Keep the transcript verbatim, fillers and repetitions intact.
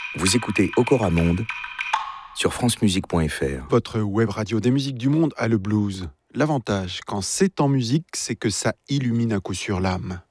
Vous écoutez Okora Monde sur francemusique point f r. Votre web radio des musiques du monde a le blues. L'avantage, quand c'est en musique, c'est que ça illumine à coup sûr l'âme.